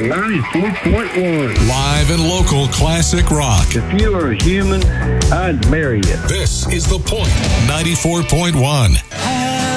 94.1. Live and local classic rock. If you were a human, I'd marry you. This is The Point 94.1.